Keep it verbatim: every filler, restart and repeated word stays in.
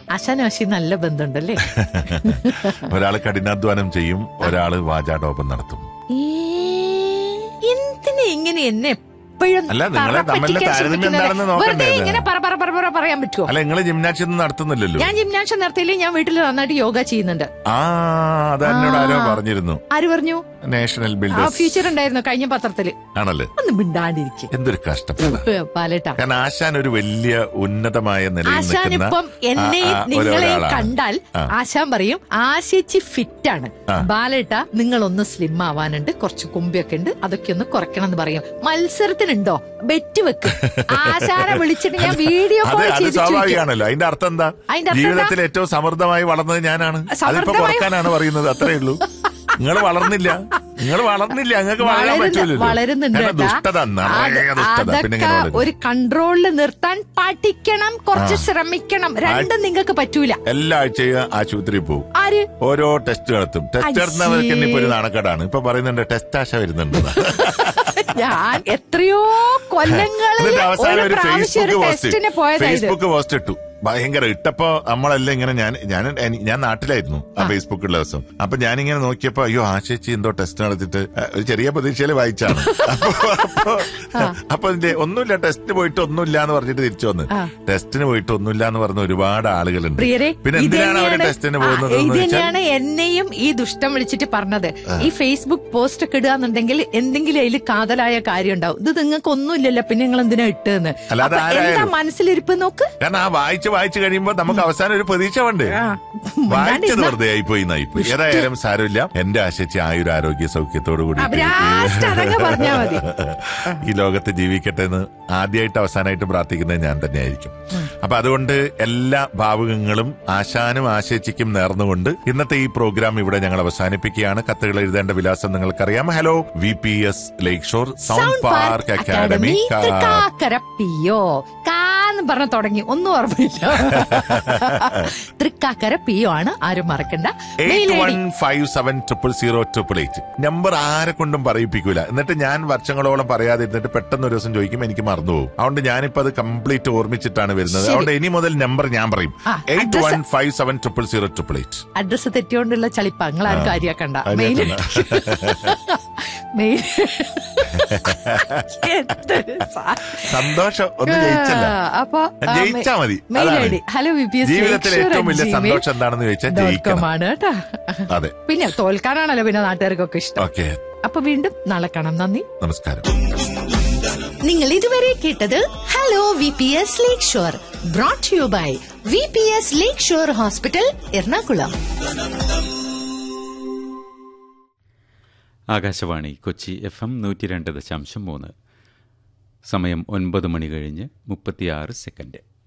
ആശാനും ആശി നല്ല ബന്ധമുണ്ടല്ലേ? ഒരാള് കഠിനാധ്വാനം ചെയ്യും, ഒരാള് വാചാടോപം നടത്തും. എന്തിനാ ഇങ്ങനെ എന്നെ അല്ല, നിങ്ങളെ തമ്മിലെ താരതമ്യം എന്താണെന്ന് നോക്കണ്ടേ? ഇങ്ങനെ പറ പറ പറ പറ പറയാൻ പറ്റുമോ? അല്ല, നിങ്ങള് ജിംനാഷ്യം നടത്തുന്നില്ലല്ലോ. ഞാൻ ജിംനാഷ്യം നടത്തിയില്ലേ, ഞാൻ വീട്ടിൽ നന്നായിട്ട് യോഗ ചെയ്യുന്നുണ്ട്. ആ, അത് എന്നോട് ആരോ പറഞ്ഞിരുന്നു. ആര് പറഞ്ഞു? നാഷണൽ ബിൽഡേഴ്സ് ഫ്യൂച്ചർ ഉണ്ടായിരുന്നു കഴിഞ്ഞ പത്രത്തില്. ആണല്ലേ? ഒന്ന് മിണ്ടാണ്ടിരിക്കും. എന്തൊരു കഷ്ടപ്പാടാ പാലേട്ടാ. കാരണം ആശാൻ ഒരു വലിയ ഉന്നതമായ നിലയിൽ ആശാൻ ഇപ്പം എന്നെയും നിങ്ങളെയും കണ്ടാൽ ആശാൻ പറയും ആശേച്ചി ഫിറ്റ് ആണ്, ബാലേട്ട നിങ്ങളൊന്ന് സ്ലിം ആവാനുണ്ട്, കുറച്ച് കുമ്പിയൊക്കെ ഉണ്ട്, അതൊക്കെ ഒന്ന് കുറയ്ക്കണം എന്ന് പറയും. മത്സരത്തിനുണ്ടോ? ബെറ്റ് വെക്ക്. ആശാനെ വിളിച്ചിട്ട് ഞാൻ വീഡിയോ കോൾ ചെയ്ത് സ്വാഭാവികമാണല്ലോ. അതിന്റെ അർത്ഥം എന്താ? ജീവിതത്തിൽ ഏറ്റവും സമൃദ്ധമായി വളർന്നത് ഞാനാണ്. അതിപ്പോ കുറക്കാനാണ് പറയുന്നത്, അത്രേ ഉള്ളൂ. നിങ്ങൾ വളർന്നില്ല, നിങ്ങൾ വളർന്നില്ല, നിങ്ങൾക്ക് വളരാൻ പറ്റൂലല്ലോ. വളരുന്നുണ്ട്. അതൊക്കെ ഒരു കൺട്രോളിൽ നിർത്താൻ പഠിക്കണം, കുറച്ച് ശ്രമിക്കണം. രണ്ടും നിങ്ങൾക്ക് പറ്റൂല. എല്ലാ ആഴ്ചയും ആശുപത്രിയിൽ പോകും. ആര്? ഓരോ ടെസ്റ്റ് നടത്തും. ടെസ്റ്റ് നടത്തുന്നവർക്ക് ഇപ്പൊ ഒരു നാണക്കേടാണ്. ഇപ്പൊ പറയുന്നുണ്ട് ടെസ്റ്റ് ആശ വരുന്നുണ്ട്. ഞാൻ എത്രയോ കൊല്ലങ്ങളിൽ ടെസ്റ്റിന് പോയത്. ഫേസ്ബുക്ക് പോസ്റ്റ് ഇട്ടു, ഭയങ്കര ഇട്ടപ്പോ നമ്മളെല്ലാം ഇങ്ങനെ, ഞാൻ ഞാൻ ഞാൻ നാട്ടിലായിരുന്നു ആ ഫേസ്ബുക്കുള്ള ദിവസം. അപ്പൊ ഞാനിങ്ങനെ നോക്കിയപ്പോ അയ്യോ ആശേച്ചി എന്തോ ടെസ്റ്റ് നടത്തിട്ട് ഒരു ചെറിയ പ്രതീക്ഷയിൽ വായിച്ചാണ്. അപ്പൊ അപ്പൊ ഇതിന്റെ ഒന്നുമില്ല, ടെസ്റ്റിന് പോയിട്ട് ഒന്നുമില്ല എന്ന് പറഞ്ഞിട്ട് തിരിച്ചു വന്ന്. ടെസ്റ്റിന് പോയിട്ട് ഒന്നുമില്ല എന്ന് പറഞ്ഞ ഒരുപാട് ആളുകളുണ്ട്. പിന്നെ എന്തിനാണ് അവര് ടെസ്റ്റിന് പോകുന്നത്? ഇത് തന്നെയാണ് എന്നെയും ഈ ദുഷ്ടം വിളിച്ചിട്ട് പറഞ്ഞത്. ഈ ഫേസ്ബുക്ക് പോസ്റ്റ് ഒക്കെ ഇടുക എന്നുണ്ടെങ്കിൽ എന്തെങ്കിലും അതിൽ കാതലായ കാര്യം ഉണ്ടാവും. ഇത് നിങ്ങൾക്ക് ഒന്നുമില്ലല്ലോ, പിന്നെ നിങ്ങൾ എന്തിനാ ഇട്ടെന്ന് എന്താ മനസ്സിലിരിപ്പ് നോക്ക്. കാരണം ആ വായിച്ച് വായിച്ചു കഴിയുമ്പോ നമുക്ക് അവസാനം ഒരു പ്രതീക്ഷ വേണ്ടേ? വായിച്ചത് വെറുതെ ആയിപ്പോയി നായിപ്പോയി. ഏതായാലും സാരമില്ല, എന്റെ ആശിച്ച് ആയുര ആരോഗ്യ സൗഖ്യത്തോടു കൂടി ഈ ലോകത്ത് ജീവിക്കട്ടെ എന്ന് ആദ്യമായിട്ട് അവസാനമായിട്ട് പ്രാർത്ഥിക്കുന്നത് ഞാൻ തന്നെയായിരിക്കും. അപ്പൊ അതുകൊണ്ട് എല്ലാ ഭാവുകങ്ങളും ആശാനും ആശേച്ചിക്കും നേർന്നുകൊണ്ട് ഇന്നത്തെ ഈ പ്രോഗ്രാം ഇവിടെ ഞങ്ങൾ അവസാനിപ്പിക്കുകയാണ്. കത്തുകൾ എഴുതേണ്ട വിലാസം നിങ്ങൾക്കറിയാം. ഹലോ വി പി എസ് ലേക്ക് ഷോർ സൗണ്ട് പാർക്ക് അക്കാഡമി പറഞ്ഞ തുടങ്ങി, ഒന്നും ഓർമ്മയില്ല. തൃക്കാക്കര പി ഒ ആണ്, ആരും മറക്കണ്ട. നമ്പർ ആരെ കൊണ്ടും പറയിപ്പിക്കൂല. എന്നിട്ട് ഞാൻ വർഷങ്ങളോളം പറയാതെ ഇരുന്നിട്ട് പെട്ടെന്ന് ഒരു ദിവസം ചോദിക്കും, എനിക്ക് മറന്നുപോകും. അതുകൊണ്ട് ഞാനിപ്പോ അത് കംപ്ലീറ്റ് ഓർമ്മിച്ചിട്ടാണ് വരുന്നത്. അതുകൊണ്ട് ഇനി മുതൽ നമ്പർ ഞാൻ പറയും, eight one five seven triple zero triple eight. Address തെറ്റിയോണ്ടുള്ള ചളിപ്പങ്ങൾ ആരും കാര്യാക്കണ്ട. മെയിൽ സന്തോഷം ഒന്ന് ജയിച്ചല്ല, അപ്പൊ ജയിച്ചാ മതി. ഹലോ വി പി എസ് ജീവിതത്തിൽ ഏറ്റവും വലിയ സന്തോഷം എന്താണെന്ന് ചോദിച്ചാൽ ജയിക്കമാണ് കേട്ടോ. അതെ, പിന്നെ തോൽക്കാനാണല്ലോ പിന്നെ നാട്ടുകാർക്കൊക്കെ ഇഷ്ടം. ഓക്കെ, അപ്പൊ വീണ്ടും നാളെ കാണാം. നന്ദി, നമസ്കാരം. നിങ്ങൾ ഇതുവരെ കേട്ടത് hello V P S lake shore, brought you by V P S lake shore hospital, Ernakulam. Akashvani Kochi F M നൂറ്റി രണ്ട് ദശാംശം മൂന്ന്. സമയം ഒൻപത് മണി കഴിഞ്ഞ് മുപ്പത്തിയാറ് സെക്കൻഡ്.